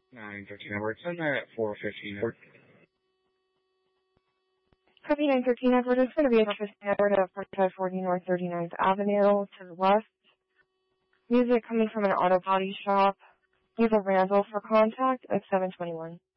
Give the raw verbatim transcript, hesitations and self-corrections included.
nine thirteen Edward, send that at four fifteen Edward. Copy nine thirteen Edward, it's going to be at fifteen Edward at forty-five forty North thirty-ninth Avenue to the west. Music coming from an auto body shop. Use a Randall for contact at seven twenty-one.